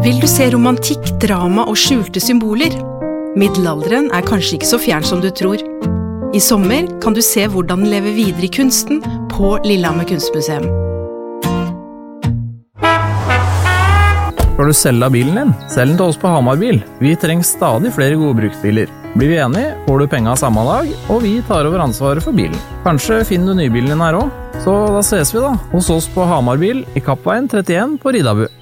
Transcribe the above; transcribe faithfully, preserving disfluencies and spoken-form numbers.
Vil du se romantikk, drama og skjulte symboler? Middelalderen er kanskje ikke så fjern som du tror. I sommer kan du se hvordan den lever videre i kunsten på Lillehammer Kunstmuseum. Skal du selge bilen din? Selg den til oss på Hamarbil. Vi trenger stadig flere gode bruktbiler. Blir vi enige, får du penga samme dag, og vi tar over ansvaret for bilen. Kanskje finner du nybilen din her også? Så da ses vi da, hos oss på Hamarbil i Kappveien trettien på Ridabu.